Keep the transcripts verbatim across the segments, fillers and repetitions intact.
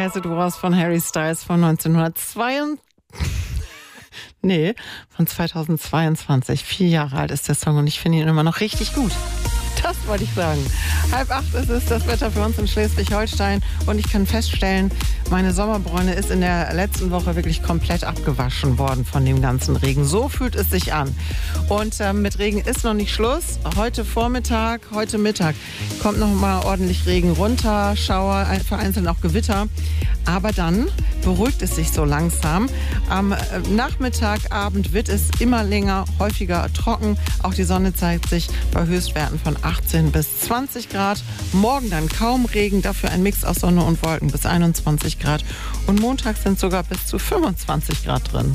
As It Was von Harry Styles von neunzehnhundertzweiundneunzig. Nee, von zweitausendzweiundzwanzig. Vier Jahre alt ist der Song und ich finde ihn immer noch richtig gut. Das wollte ich sagen. Halb acht ist es, das Wetter für uns in Schleswig-Holstein. Und ich kann feststellen, meine Sommerbräune ist in der letzten Woche wirklich komplett abgewaschen worden von dem ganzen Regen. So fühlt es sich an. Und äh, mit Regen ist noch nicht Schluss. Heute Vormittag, heute Mittag kommt noch mal ordentlich Regen runter, Schauer, vereinzelt auch Gewitter. Aber dann beruhigt es sich so langsam. Am Nachmittag, Abend wird es immer länger, häufiger trocken. Auch die Sonne zeigt sich bei Höchstwerten von achtzehn bis zwanzig Grad. Morgen dann kaum Regen, dafür ein Mix aus Sonne und Wolken bis einundzwanzig Grad. Und Montag sind sogar bis zu fünfundzwanzig Grad drin.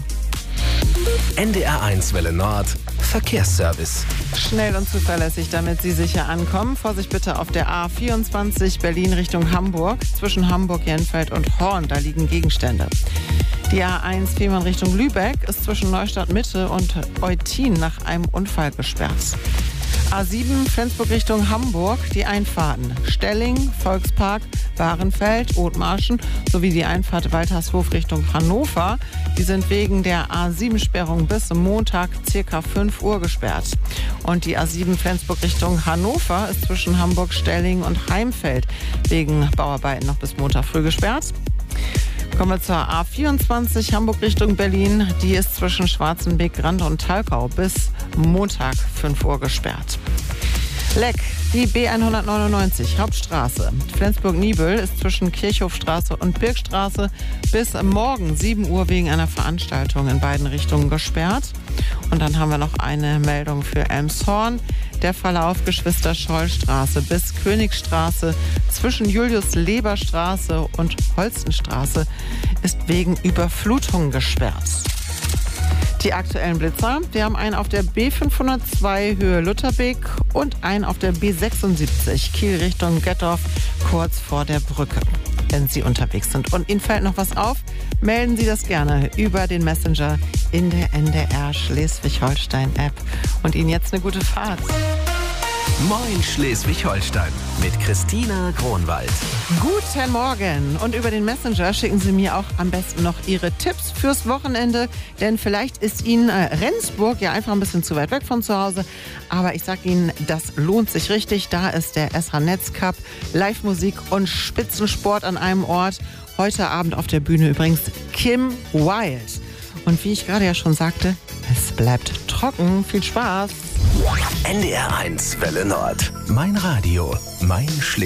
N D R eins Welle Nord Verkehrsservice. Schnell und zuverlässig, damit Sie sicher ankommen. Vorsicht bitte auf der A vierundzwanzig Berlin Richtung Hamburg. Zwischen Hamburg-Jenfeld und Horn, da liegen Gegenstände. Die A eins Fehmarn Richtung Lübeck ist zwischen Neustadt Mitte und Eutin nach einem Unfall gesperrt. A sieben Flensburg Richtung Hamburg, die Einfahrten Stelling, Volkspark, Bahrenfeld, Othmarschen sowie die Einfahrt Waltershof Richtung Hannover. Die sind wegen der A sieben Sperrung bis Montag ca. fünf Uhr gesperrt. Und die A sieben Flensburg Richtung Hannover ist zwischen Hamburg, Stelling und Heimfeld wegen Bauarbeiten noch bis Montag früh gesperrt. Kommen wir zur A vierundzwanzig Hamburg Richtung Berlin. Die ist zwischen Schwarzenbeck, Grande und Talkau bis Montag fünf Uhr gesperrt. Leck, die B hundertneunundneunzig Hauptstraße. Flensburg-Niebüll ist zwischen Kirchhofstraße und Birkstraße bis morgen sieben Uhr wegen einer Veranstaltung in beiden Richtungen gesperrt. Und dann haben wir noch eine Meldung für Elmshorn. Der Verlauf Geschwister-Scholl-Straße bis Königstraße zwischen Julius-Leber-Straße und Holstenstraße ist wegen Überflutung gesperrt. Die aktuellen Blitzer, wir haben einen auf der B fünfhundertzwei Höhe Lutherbeek und einen auf der B sechsundsiebzig Kiel Richtung Gettorf kurz vor der Brücke, wenn Sie unterwegs sind. Und Ihnen fällt noch was auf, melden Sie das gerne über den Messenger in der N D R Schleswig-Holstein-App. Und Ihnen jetzt eine gute Fahrt. Moin Schleswig-Holstein mit Christina Kronwald. Guten Morgen. Und über den Messenger schicken Sie mir auch am besten noch Ihre Tipps fürs Wochenende. Denn vielleicht ist Ihnen äh, Rendsburg ja einfach ein bisschen zu weit weg von zu Hause. Aber ich sage Ihnen, das lohnt sich richtig. Da ist der S H-Netz Cup, Live-Musik und Spitzensport an einem Ort. Heute Abend auf der Bühne übrigens Kim Wilde. Und wie ich gerade ja schon sagte, es bleibt trocken. Viel Spaß. N D R eins Welle Nord. Mein Radio, mein Schleswig.